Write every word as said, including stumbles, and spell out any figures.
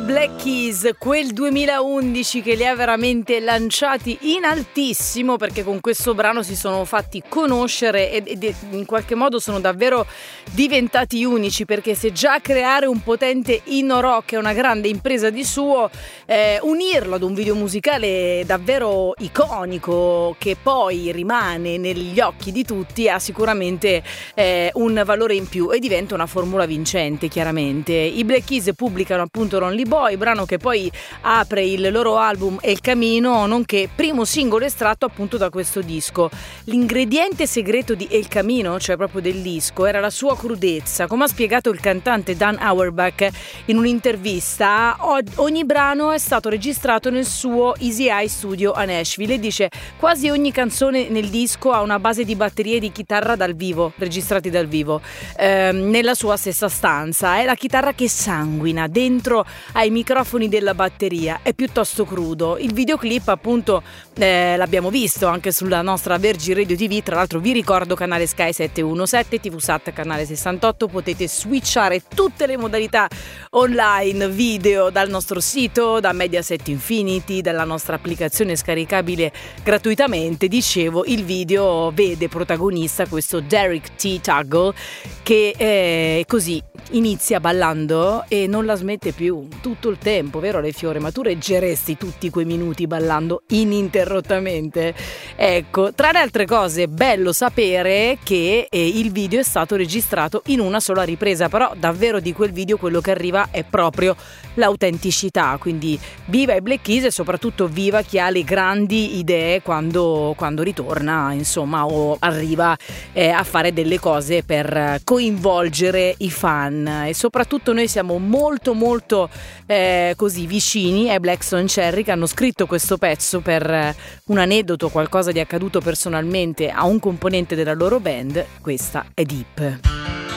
Black Keys, quel duemilaundici che li ha veramente lanciati in altissimo, perché con questo brano si sono fatti conoscere ed, ed in qualche modo sono davvero diventati unici, perché se già creare un potente inno rock è una grande impresa di suo, eh, unirlo ad un video musicale davvero iconico che poi rimane negli occhi di tutti ha sicuramente eh, un valore in più e diventa una formula vincente. Chiaramente i Black Keys pubblicano appunto Lonely Boy, brano che poi apre il loro album El Camino, nonché primo singolo estratto appunto da questo disco. L'ingrediente segreto di El Camino, cioè proprio del disco, era la sua crudezza. Come ha spiegato il cantante Dan Auerbach in un'intervista, ogni brano è stato registrato nel suo Easy Eye Studio a Nashville e dice quasi ogni canzone nel disco ha una base di batterie e di chitarra dal vivo, registrati dal vivo, ehm, nella sua stessa stanza. È la chitarra che sanguina dentro ai microfoni della batteria, è piuttosto crudo. Il videoclip appunto eh, l'abbiamo visto anche sulla nostra Virgin Radio T V, tra l'altro vi ricordo canale Sky settecentoundicesette, T V Sat canale sessantotto, potete switchare tutte le modalità online video dal nostro sito, da Mediaset Infinity, dalla nostra applicazione scaricabile gratuitamente. Dicevo, il video vede protagonista questo Derek T. Tuggle che eh, così inizia ballando e non la smette più tutto il tempo, vero Le Fiore? Ma tu reggeresti tutti quei minuti ballando ininterrottamente? Ecco, tra le altre cose, bello sapere che eh, il video è stato registrato in una sola ripresa, però davvero di quel video quello che arriva è proprio l'autenticità, quindi viva i Black Keys e soprattutto viva chi ha le grandi idee quando, quando ritorna, insomma, o arriva eh, a fare delle cose per coinvolgere i fan. E soprattutto noi siamo molto molto eh, così vicini ai Black Stone Cherry, che hanno scritto questo pezzo per eh, un aneddoto, qualcosa di accaduto personalmente a un componente della loro band. Questa è Deep.